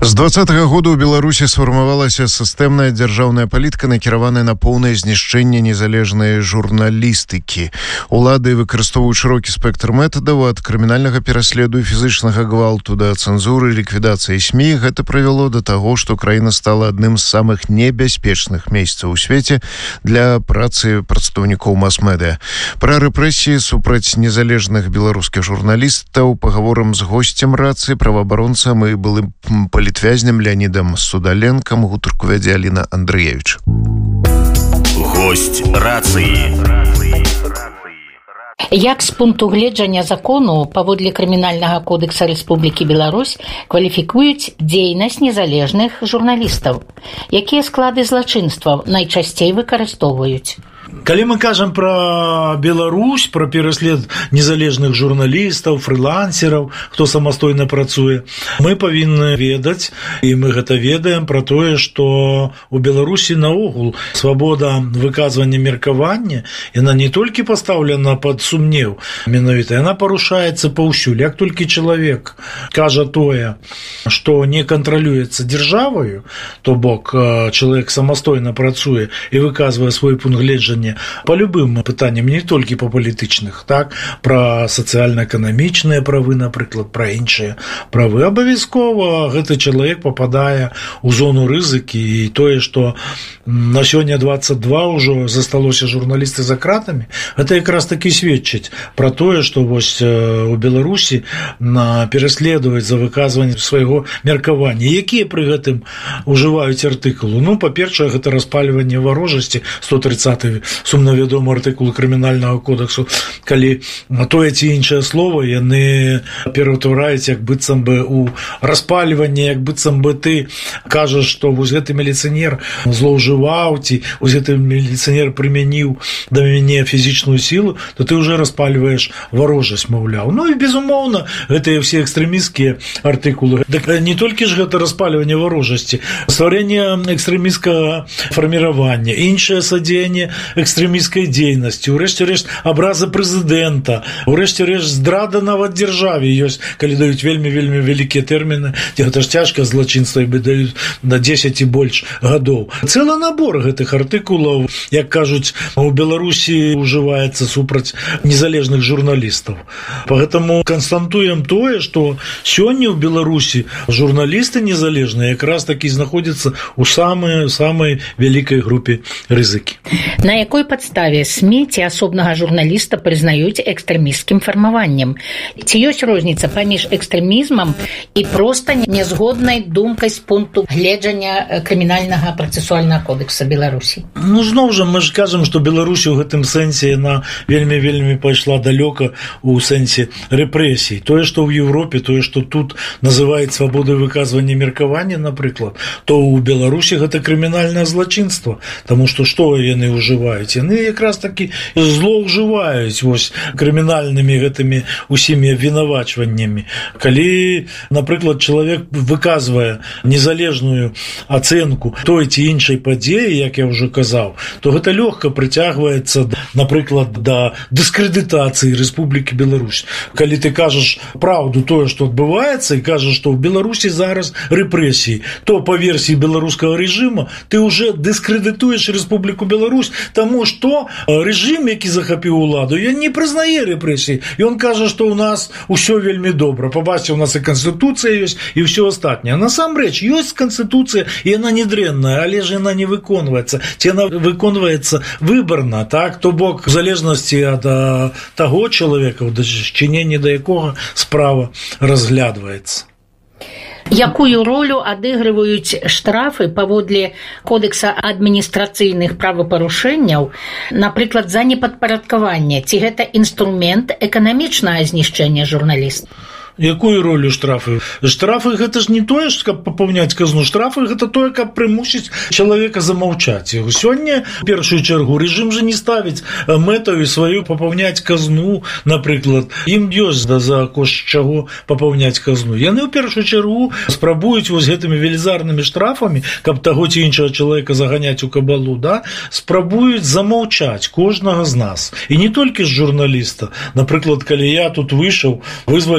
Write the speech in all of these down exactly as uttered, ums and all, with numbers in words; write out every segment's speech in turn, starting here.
З двадцатага года ў Беларусі сфармавалася сістэмная дзяржаўная палітыка, накіраваная на поўнае знішчэнне незалежнай журналістыкі. Улады выкарыстоўваюць шырокі спектр метадаў ад крымінальнага пераследу і фізычнага гвалту да цэнзуры, ліквідацыі СМІ. Гэта прывяло да таго, што краіна стала адным з самых небяспечных месцаў у свеце для працы прадстаўнікоў мас-медыа. Пра рэпрэсіі супраць незалежных беларускіх журналістаў пагаворам з госцем рацыі, праваабаронцам і былым палітыкам Вязням Леонидом Судаленком гутарку вядзе Аліна Андрыевіч. Госць рацыі. Як з пункту гледжання закону паводле крымінальнага кодекса Рэспублікі Беларусь кваліфікуюць дзейнасць незалежных журналістаў? Якія склады злачынстваў найчасцей выкарыстоўваюць? Калі мы кажам пра Беларусь, пра пераслед незалежных журналістаў, фрылансераў, хто самастойна працуе, мы павінны ведаць, і мы гэта ведаем, пра тое, што у Беларусі наогул свабода выказвання меркавання, яна не толькі пастаўлена пад сумнеў, менавіта яна парушаецца паўсюль. Як толькі чалавек кажа тое, што не кантралюецца дзяржаваю, то бок чалавек самастойна працуе і выказвае свой пункт гледжання по любым пытанням, не толькі па палітычных, так, пра сацыяльна-эканамічныя правы, напрыклад, пра іншыя правы. Абавязкова гэты чалавек пападае ў зону рызыкі, і тое, што на сёння двадцать два ўжо засталося журналісты за кратамі, гэта якраз такі сведчыць пра тое, што вось у Беларусі пераследуюць за выказванне свайго меркавання. Якія пры гэтым ужываюць артыкулы? Ну, па-першае, гэта распальванне варожасці, сто тридцаты сумна вядомы артыкул крымінальнага кодексу, калі тое ці іншае слова яны пераўтвараюць як быццам бы у распальванне, як быццам бы ты кажаш, што вось гэты міліцыянер злоўжываў, ці вось гэты міліцыянер прымяніў да мяне фізічную сілу, то ты ўжо распальваеш варожасць, маўляў. Ну і безумоўна, гэтыя ўсе экстрэмісцкія артыкулы. Так не толькі ж гэта распальванне варожасці, стварэнне экстрэмісцкага фарміравання, іншае садзеянне экстрэмісцкай дзейнасці, урэшце рэшт абраза прэзідэнта, урэшце рэшт здрада нават дзяржаве ёсць, калі даюць вельмі-вельмі вялікія тэрміны, гэта ж цяжкае злачынства, і даюць на дзесяць і больш гадоў. Цэлы набор гэтых артыкулаў, як кажуць, у Беларусі ўжываецца супраць незалежных журналістаў. Поэтому канстатуем тое, што сёння ў Беларусі журналісты незалежныя якраз такі знаходзяцца ў самай самай вялікай групе рызыкі. На якой падставе СМІ ці асобнага журналіста прызнаюць экстрэмісцкім фармаваннем? Ці ёсць розніца паміж экстрэмізмам і проста нязгоднай думкай з пункту гледжання крымінальнага працэсуальнага кодекса Беларусі? Ну, зноў жа, мы ж кажам, што Беларусь у гэтым сэнсе яна вельмі-вельмі пайшла далёка у сэнсе рэпрэсій. Тое, што ў Еўропе, тое, што тут называюць свабодай выказвання меркавання, напрыклад, то ў Беларусі гэта крымінальнае злачынства, таму што што яны ўжываюць? Яны якраз такі злоўжываюць вось крымінальнымі гэтымі усімі абвінавачваннямі. Калі, напрыклад, чалавек выказвае незалежную ацэнку той ці іншай падзеі, як я ўжо казаў, то гэта лёгка прыцягваецца, напрыклад, да дыскрэдытацыі Рэспублікі Беларусь. Калі ты кажаш праўду тое, што адбываецца, і кажаш, што ў Беларусі зараз рэпрэсіі, то па версіі беларускага рэжыма ты ўжо дыскрэдытуеш Рэспубліку Беларусь, таму што рэжым, які захапіў уладу, ён не прызнае рэпрэсіі. Ён кажа, што ў нас усё вельмі добра. Пабачце, у нас і канстытуцыя ёсць, і ўсё астатняе. Насамрэч, ёсць канстытуцыя, і яна не дрэнная, але ж яна не выконваецца. Ці яна выконваецца выбарна, так? То бок, в залежнасці ад таго чалавека, да чынення да якога справа разглядваецца. Якую ролю адыгрываюць штрафы паводле кодекса адміністрацыйных правапарушэнняў, напрыклад, за непадпарадкаванне? Ці гэта інструмент эканамічнага знішчэння журналіста? Якую ролю штрафы? Штрафы гэта ж не тое, каб папаўняць казну. Штрафы гэта тое, каб прымусіць чалавека замаўчаць. Сёння, у першую чаргу, рэжым жа не ставіць мэтаю сваю папаўняць казну, напрыклад. Ім ёсць да за кошт чаго папаўняць казну. Яны ў першую чаргу спрабуюць вось гэтымі велізарнымі штрафамі, каб таго ці іншага чалавека заганяць у кабалу, да? Спрабуюць замаўчаць кожнага з нас. І не толькі з журналіста. Напрыклад, калі я тут выйшаў, вызваліўся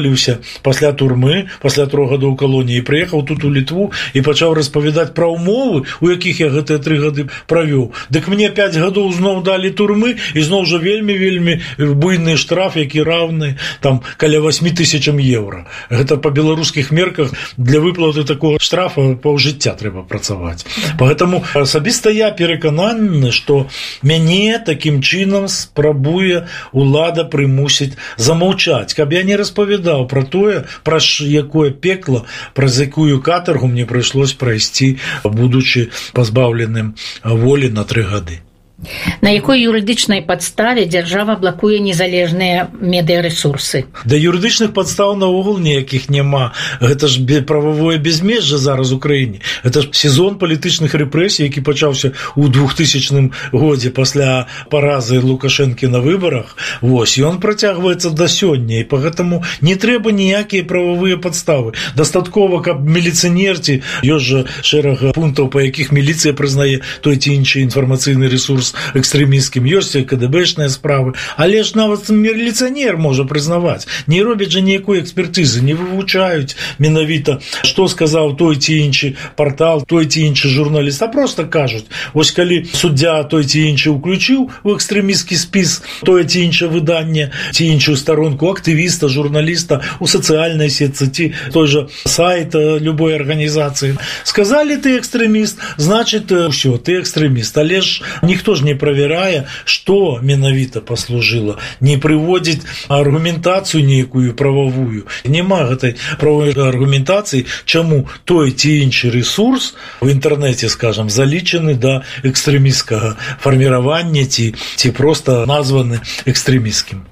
пасля турмы, пасля трох гадоў калоніі прыехаў тут у Літву і пачаў распавядаць пра ўмовы, у якіх я гэтыя тры гады правёў. Дык мне пяць гадоў зноў далі турмы і зноў жа вельмі-вельмі буйны штраф, які равны там каля восьмі тысячам еўра. Гэта па беларускіх мерках для выплаты такого штрафа паўжыцця трэба працаваць. Поэтому асабіста я перакананы, што мяне такім чынам спрабуе улада прымусіць замаўчаць, каб я не распавядаў пра тое, праз якое пекла, праз якую катаргу мне прыйшлось прайсці, будучы пазбаўленым волі на тры гады. На якой юрыдычнай падставе дзяржава блакуе незалежныя медыярэсурсы? Да юрыдычных падстаў наогул ніякіх няма. Гэта ж прававое безмежжа зараз у краіне. Гэта ж сезон палітычных рэпрэсій, які пачаўся ў двухтысячным годзе пасля паразы Лукашэнкі на выбарах. Вось, і ён працягваецца да сёння, і па гэтаму не трэба ніякія прававыя падставы. Дастаткова, каб міліцыянер, ці ёсць жа шэраг пунктаў, па якіх міліцыя прызнае той ці іншы інфармацыйны рэсурс экстрэмісцкім, ёсць і КДБшныя справы, але ж нават міліцыянер можа прызнаваць. Не робяць жа ніякой экспертызы, не вывучаюць менавіта, што сказаў той ці іншы партал, той ці іншы журналіст, а проста кажуць, вось калі суддзя той ці іншы ўключыў у экстрэмісцкі спіс тое ці іншае выданне, ці іншую старонку актывіста, журналіста у сацыяльнай сетцы, ці той жа сайт любой арганізацыі. Сказалі, ты экстрэміст, значит, ўсё, ты экстрэміст. Але ж ніхто ж не правярае, што менавіта паслужыла, не прыводзіць аргументацыю нейкую прававую. Няма гэтай правовой аргументацыі, чаму той ці іншы ресурс в інтэрнэце, скажам, залічаны да экстрэмісцкага фарміравання ці, ці проста названы экстрэмісцкім.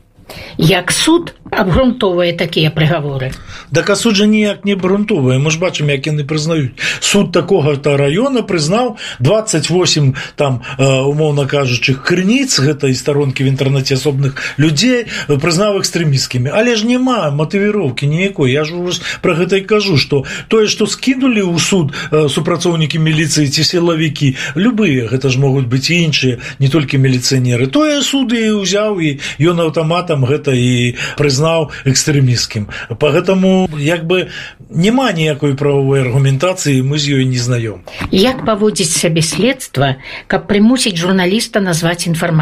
Як суд абгрунтоўвае такія прыгаворы? Так а суд жа ніяк не абгрунтоўвае. Мы ж бачым, як яны прызнаюць. Суд такога-то раёна прызнаў двадцать восемь, там, умоўна кажучы, крыніц гэтай старонкі в інтэрнэце асобных людзей, прызнаў экстрэмісцкімі. Але ж няма матывіроўкі ніякой. Я ж ужо пра гэта і кажу, што тое, што скінулі ў суд супрацоўнікі міліцыі ці сілавікі, любыя, гэта ж могуць быць і іншыя, не толькі міліцыянеры, тое суд і ўзяў, і ён аўтаматам гэта і прызнаў экстрэмісцкім. Па гэтаму, як бы, няма ніякой правовой аргументацыі, мы з ёй не знаём. Як паводзіць сябе следства, каб прымусіць журналіста назваць інфармацыю?